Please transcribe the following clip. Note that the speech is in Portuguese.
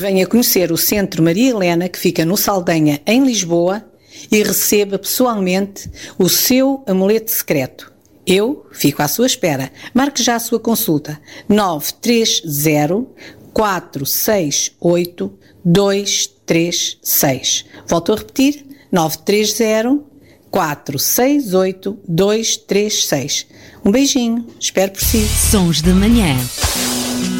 venha conhecer o Centro Maria Helena, que fica no Saldanha, em Lisboa, e receba pessoalmente o seu amuleto secreto. Eu fico à sua espera. Marque já a sua consulta. 930 468 236. Volto a repetir. 930 468 236. Um beijinho. Espero por si. Sons da Manhã.